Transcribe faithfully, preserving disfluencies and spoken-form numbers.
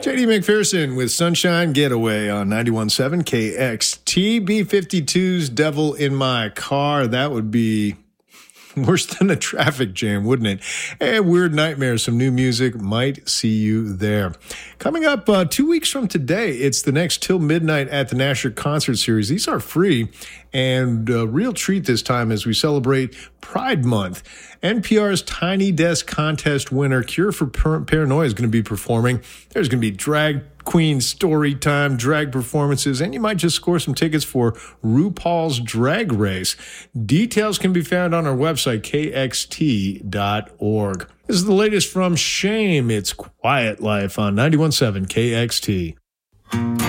J D McPherson with Sunshine Getaway on ninety-one point seven K X T. B fifty-two's Devil in My Car. That would be worse than a traffic jam, wouldn't it? And Weird Nightmare, some new music. Might see you there. Coming up uh, two weeks from today, it's the next Till Midnight at the Nasher concert series. These are free and a real treat this time as we celebrate Pride Month. N P R's Tiny Desk Contest winner, Cure for Paranoia, is going to be performing. There's going to be drag queen story time, drag performances, and you might just score some tickets for RuPaul's Drag Race. Details can be found on our website, K X T dot org. This is the latest from Shame. It's Quiet Life on ninety-one point seven K X T.